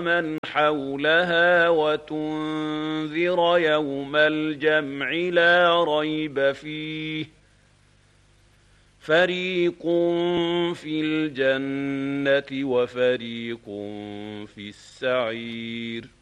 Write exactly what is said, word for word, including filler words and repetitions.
من حولها وتنذر يوم الجمع لا ريب فيه فريق في الجنة وفريق في السعير